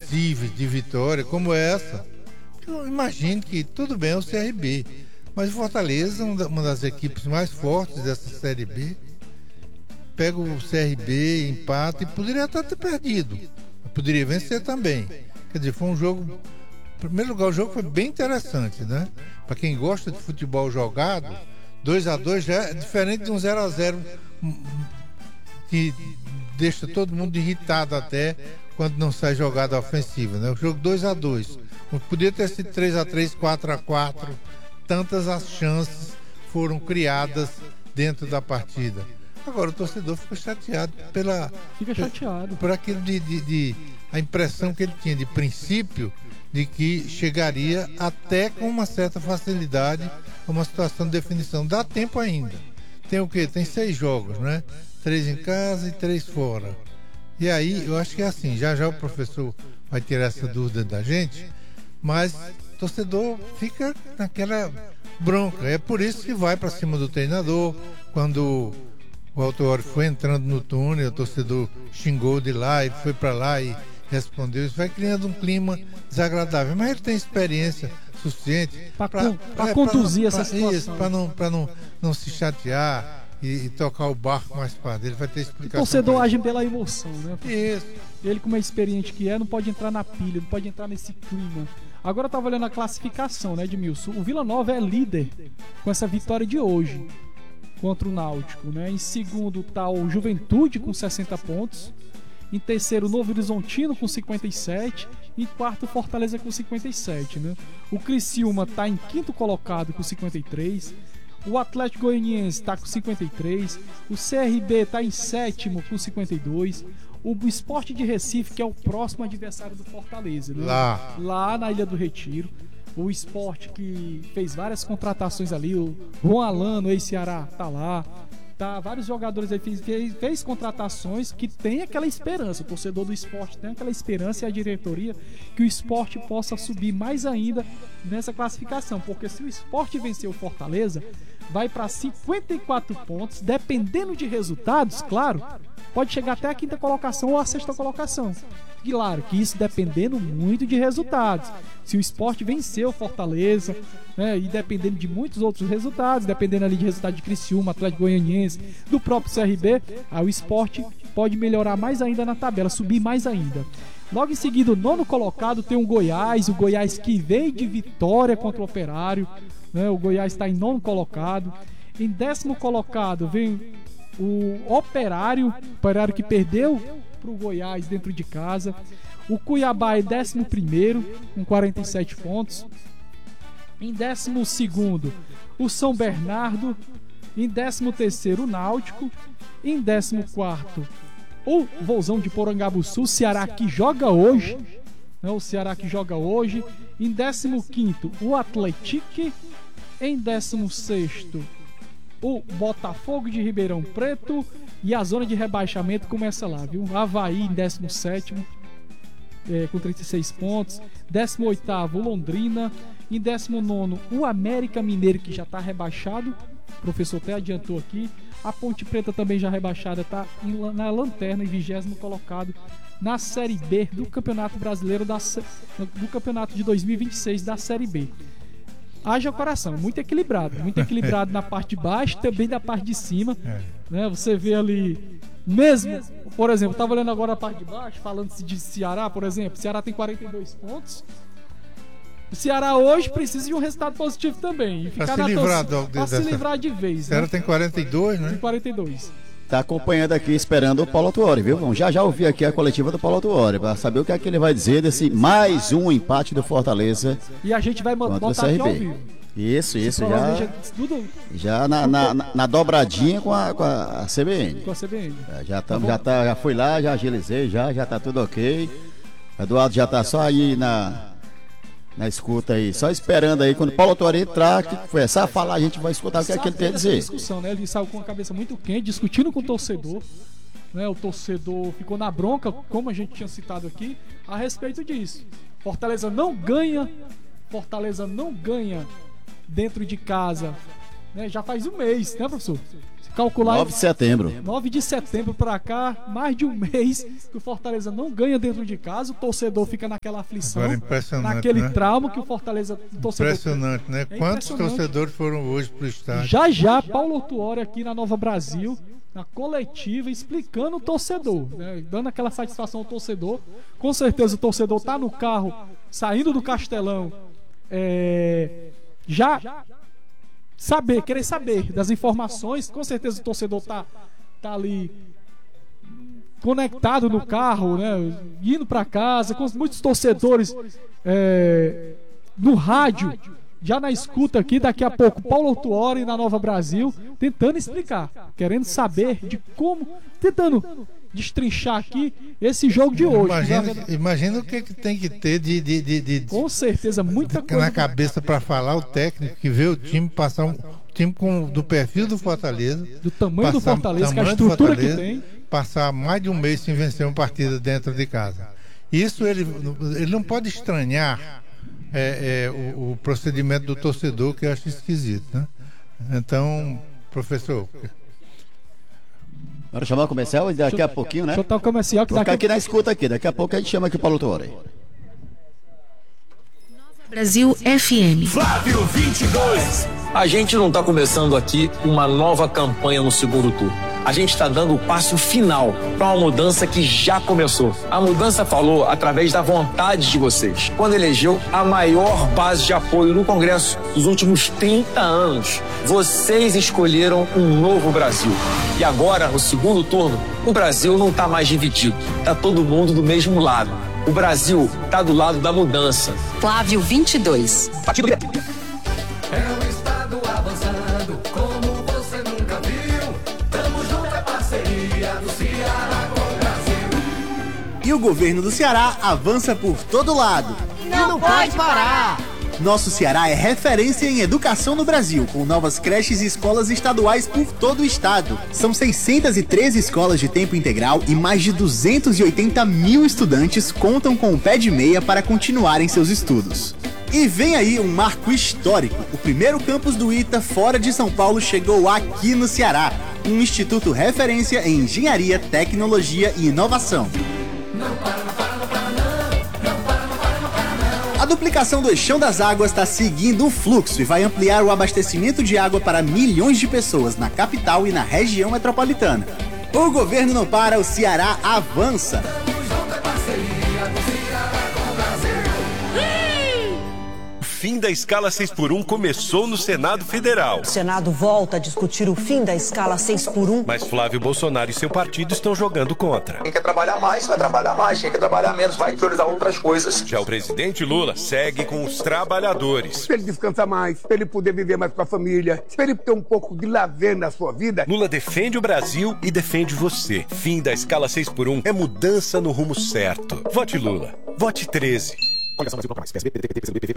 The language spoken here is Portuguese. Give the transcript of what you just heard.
expressivas de vitória, como essa, eu imagino que tudo bem é o CRB, mas o Fortaleza, uma das equipes mais fortes dessa Série B, pega o CRB, empata e poderia até ter perdido, poderia vencer também. Quer dizer, foi um jogo, em primeiro lugar, o jogo foi bem interessante, né? Para quem gosta de futebol jogado, 2-2 já é diferente de um 0-0 que deixa todo mundo irritado até quando não sai jogada ofensiva, né? O jogo 2-2 podia ter sido 3-3, 4-4, tantas as chances foram criadas dentro da partida. Agora o torcedor fica chateado por aquilo a impressão que ele tinha de princípio de que chegaria até com uma certa facilidade a uma situação de definição. Dá tempo ainda. Tem o quê? Tem 6 jogos, né? 3 em casa e 3 fora. E aí, eu acho que é assim, já o professor vai tirar essa dúvida da gente, mas o torcedor fica naquela bronca. É por isso que vai para cima do treinador. Quando o Autuori foi entrando no túnel, o torcedor xingou de lá e foi para lá e respondeu. Isso vai criando um clima desagradável. Mas ele tem experiência suficiente para conduzir essa situação. Para não se chatear e tocar o barco mais para dele. Vai ter explicação. O torcedor age pela emoção, né? Isso. Ele, como é experiente que é, não pode entrar na pilha, não pode entrar nesse clima. Agora eu tava olhando a classificação, né, Edmilson? O Vila Nova é líder com essa vitória de hoje contra o Náutico, né? Em segundo tá o Juventude com 60 pontos. Em terceiro, o Novo Horizontino com 57. E em quarto, Fortaleza com 57, né? O Criciúma tá em quinto colocado com 53. O Atlético Goianiense está com 53. O CRB está em sétimo com 52. O Sport de Recife, que é o próximo adversário do Fortaleza, né? Lá na Ilha do Retiro. O Sport que fez várias contratações ali. O Juan Alano, ex-Ceará, tá lá. Tá, vários jogadores aí fez contratações que tem aquela esperança. O torcedor do Sport tem aquela esperança e a diretoria que o Sport possa subir mais ainda nessa classificação. Porque se o Sport vencer o Fortaleza, vai para 54 pontos, dependendo de resultados, claro, pode chegar até a quinta colocação ou a sexta colocação. Claro que isso dependendo muito de resultados. Se o Sport vencer o Fortaleza, né, e dependendo de muitos outros resultados, dependendo ali de resultado de Criciúma, Atlético Goianiense, do próprio CRB, aí o Sport pode melhorar mais ainda na tabela, subir mais ainda. Logo em seguida, o nono colocado tem o Goiás que veio de vitória contra o Operário, né, o Goiás está em nono colocado. Em décimo colocado vem o Operário que perdeu para o Goiás dentro de casa. O Cuiabá é 11º com 47 pontos. Em 12º, o São Bernardo. Em 13º, o Náutico. Em 14º, o Vozão de Porangabuçu, Ceará que joga hoje. O Ceará que joga hoje. Em 15º, o Atlético. Em 16º, o Botafogo de Ribeirão Preto. E a zona de rebaixamento começa lá, viu? Avaí em 17º, com 36 pontos. 18º, o Londrina. Em 19º, o América Mineiro, que já está rebaixado. O professor até adiantou aqui. A Ponte Preta também já rebaixada, está na lanterna, em 20º colocado na Série B do Campeonato Brasileiro, do Campeonato de 2026 da Série B. Haja coração, muito equilibrado na parte de baixo, também da parte de cima, né? Você vê ali, mesmo, por exemplo, estava olhando agora a parte de baixo, falando de Ceará, por exemplo. Ceará tem 42 pontos. O Ceará hoje precisa de um resultado positivo também, e ficar para se livrar de vez. O Ceará tem 42, né? Tem 42. Tá acompanhando aqui, esperando o Paulo Autuori, viu? Vamos já ouvir aqui a coletiva do Paulo Autuori, para saber o que é que ele vai dizer desse mais um empate do Fortaleza. E a gente vai botar aqui ao vivo. Isso, já na dobradinha com a CBN. Com a CBN. Já fui lá, já agilizei, já tá tudo ok. Eduardo já tá só aí na escuta aí, só esperando aí, quando o Paulo Autuori entrar, que começar a falar, a gente vai escutar o que é que ele tem a dizer. Discussão, né? Ele saiu com a cabeça muito quente, discutindo com o torcedor, né? O torcedor ficou na bronca, como a gente tinha citado aqui, a respeito disso. Fortaleza não ganha dentro de casa, né? Já faz um mês, né, professor? calcular 9 de setembro. 9 de setembro pra cá, mais de um mês que o Fortaleza não ganha dentro de casa, o torcedor fica naquela aflição, Agora, impressionante, naquele né? trauma que o Fortaleza torcedor. Impressionante, né? Quantos torcedores foram hoje pro estádio? Já Paulo Autuori aqui na Nova Brasil, na coletiva, explicando o torcedor, né? Dando aquela satisfação ao torcedor. Com certeza o torcedor tá no carro, saindo do Castelão, querer saber das informações. Com certeza o torcedor tá ali conectado no carro, né? Indo para casa, com muitos torcedores no rádio, já na escuta aqui. Daqui a pouco Paulo Autuori na Nova Brasil, tentando explicar, querendo saber de como, tentando destrinchar aqui esse jogo de hoje. Imagina o que tem que ter de com certeza muita coisa na cabeça para falar o técnico que vê o time passar um time do perfil do Fortaleza, do tamanho do Fortaleza, que a estrutura que tem, passar mais de um mês sem vencer uma partida dentro de casa. Isso ele não pode estranhar o procedimento do torcedor, que eu acho esquisito, né? Então, professor, Bora chamar o comercial e daqui a pouquinho, né? Deixa eu botar o comercial que Vou ficar aqui na escuta aqui. Daqui a pouco a gente chama aqui o Paulo Autuori. Brasil FM. Flávio 22. A gente não está começando aqui uma nova campanha no segundo turno. A gente está dando o passo final para uma mudança que já começou. A mudança falou através da vontade de vocês, quando elegeu a maior base de apoio no Congresso dos últimos 30 anos. Vocês escolheram um novo Brasil. E agora, no segundo turno, o Brasil não está mais dividido. Está todo mundo do mesmo lado. O Brasil está do lado da mudança. Flávio 22. Partido É o estado avançando, como você nunca viu. Tamo junto, é parceria do Ceará com o Brasil. E o governo do Ceará avança por todo lado. E não pode parar! Nosso Ceará é referência em educação no Brasil, com novas creches e escolas estaduais por todo o estado. São 613 escolas de tempo integral e mais de 280 mil estudantes contam com o pé de meia para continuarem seus estudos. E vem aí um marco histórico. O primeiro campus do ITA fora de São Paulo chegou aqui no Ceará. Um instituto referência em engenharia, tecnologia e inovação. A duplicação do Eixão das Águas está seguindo o fluxo e vai ampliar o abastecimento de água para milhões de pessoas na capital e na região metropolitana. O governo não para, o Ceará avança. O fim da escala 6x1 começou no Senado Federal. O Senado volta a discutir o fim da escala 6x1. Mas Flávio Bolsonaro e seu partido estão jogando contra. Quem quer trabalhar mais, vai trabalhar mais. Quem quer trabalhar menos, vai priorizar outras coisas. Já o presidente Lula segue com os trabalhadores. Para ele descansar mais, para ele poder viver mais com a família, para ele ter um pouco de lazer na sua vida. Lula defende o Brasil e defende você. Fim da escala 6x1 é mudança no rumo certo. Vote Lula. Vote 13.